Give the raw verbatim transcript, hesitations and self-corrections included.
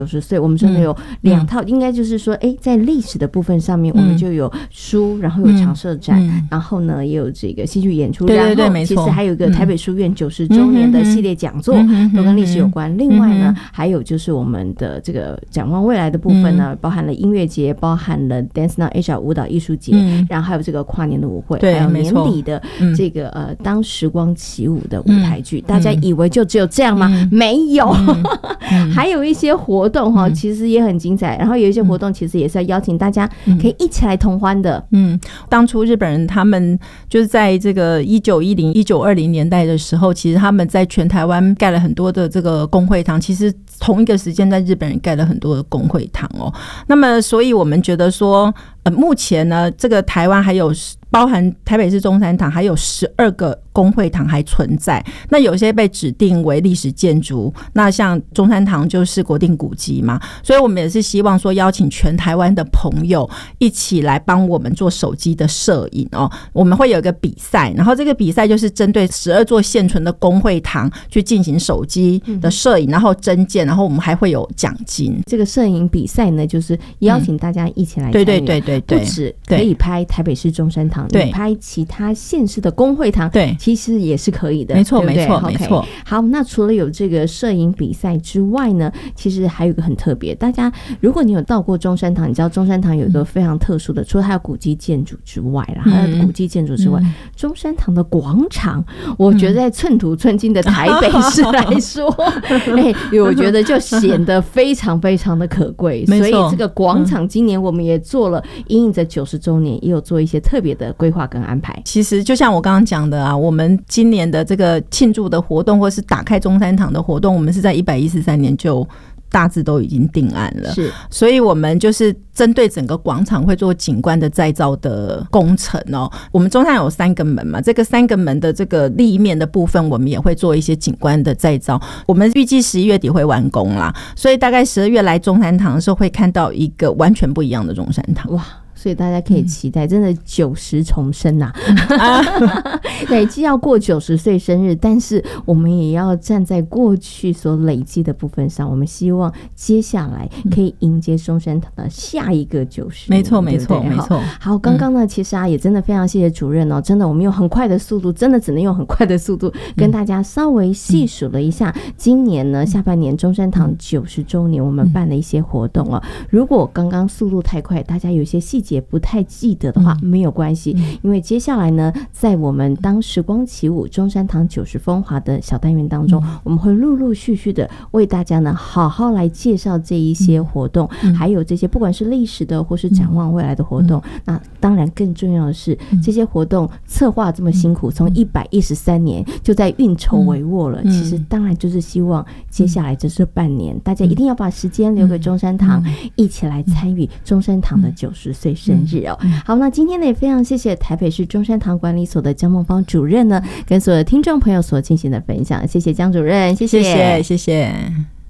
九十岁，我们真的有两套、嗯、应该就是说哎，在历史的部分上面、嗯、我们就有书，然后有常设展、嗯、然后呢也有这个戏剧演出， 对对对， 然后没错， 其实还有一个台北书院九十周年的系列讲座、嗯、都跟历史有关、嗯、另外呢、嗯、还有就是我们的这个展望未来的部分呢、嗯、包含了音乐节，包含了 Dance Now Asia 舞蹈艺术节、嗯、然后还有这个跨年的舞会，还有年底的这个、嗯、呃当时光起舞的舞台剧、嗯、大家以为就只有这样吗、嗯、没有、嗯嗯、还有一些活动哈、嗯，其实也很精彩，然后有一些活动其实也是要邀请大家可以一起来同欢的。 嗯，当初日本人他们就是在这个一九一零、一九二零年代的时候，其实他们在全台湾盖了很多的这个公会堂，其实同一个时间在日本人盖了很多的公会堂哦。那么，所以我们觉得说，呃，目前呢，这个台湾还有包含台北市中山堂还有十二个公会堂还存在，那有些被指定为历史建筑，那像中山堂就是国定古迹嘛，所以我们也是希望说邀请全台湾的朋友一起来帮我们做手机的摄影哦。我们会有一个比赛，然后这个比赛就是针对十二座现存的公会堂去进行手机的摄影，然后征件，然后我们还会有奖金。 这个摄影比赛呢，就是邀请大家一起来参与、嗯、对对对对对，不止可以拍台北市中山堂，你拍其他县市的公会堂，对，其实也是可以的， 没错， 对对没错，没错。 好，那除了有这个摄影比赛之外呢，其实还有一个很特别，大家如果你有到过中山堂，你知道中山堂有一个非常特殊的，嗯、除了它有古迹建筑之外啦，还有古迹建筑之外、嗯，中山堂的广场，我觉得在寸土寸金的台北市来说，哎、嗯，我觉得就显得非常非常的可贵。所以这个广场今年我们也做了，因应着九十周年，也有做一些特别的规划跟安排。 其实就像我刚刚讲的啊，我们今年的这个庆祝的活动或是打开中山堂的活动，我们是在一百一十三年就大致都已经定案了，是，所以我们就是针对整个广场会做景观的再造的工程哦。我们中山有三个门嘛，这个三个门的这个立面的部分，我们也会做一些景观的再造。我们预计十一月底会完工啦，所以大概十二月来中山堂的时候，会看到一个完全不一样的中山堂。 哇！所以大家可以期待，真的九十重生呐、啊！对，既要过九十岁生日，但是我们也要站在过去所累积的部分上，我们希望接下来可以迎接中山堂的下一个九十。 没错，没错，没错。 好，刚刚呢，其实啊，也真的非常谢谢主任哦，真的，我们用很快的速度，真的只能用很快的速度跟大家稍微细数了一下，今年呢下半年中山堂九十周年，我们办了一些活动哦。如果刚刚速度太快，大家有一些细节也不太记得的话、嗯、没有关系、嗯、因为接下来呢在我们当时光起舞中山堂九十风华的小单元当中、嗯、我们会陆陆续续的为大家呢好好来介绍这一些活动、嗯、还有这些不管是历史的或是展望未来的活动、嗯、那当然更重要的是、嗯、这些活动策划这么辛苦，从一百一十三年就在运筹帷幄了、嗯、其实当然就是希望接下来这是半年、嗯、大家一定要把时间留给中山堂、嗯、一起来参与中山堂的九十岁生日哦、嗯嗯、好，那今天呢也非常谢谢台北市中山堂管理所的江梦芳主任呢跟所有的听众朋友所进行的分享，谢谢江主任，谢谢谢谢谢谢。